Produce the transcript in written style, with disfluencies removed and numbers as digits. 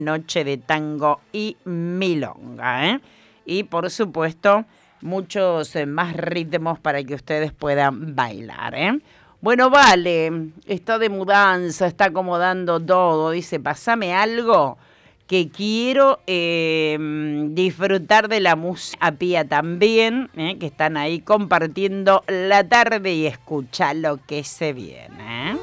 noche de tango y milonga, ¿eh? Y por supuesto, muchos más ritmos para que ustedes puedan bailar, ¿eh? Bueno, Vale, está de mudanza, está acomodando todo, dice, pasame algo que quiero disfrutar de la música. A Pía también, que están ahí compartiendo la tarde y escucha lo que se viene.